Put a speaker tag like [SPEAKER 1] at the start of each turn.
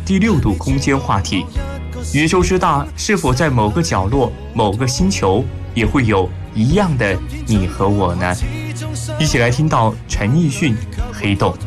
[SPEAKER 1] 第6度空间话题：宇宙之大，是否在某个角落、某个星球也会有一样的你和我呢？一起来听到陈奕迅《黑洞》。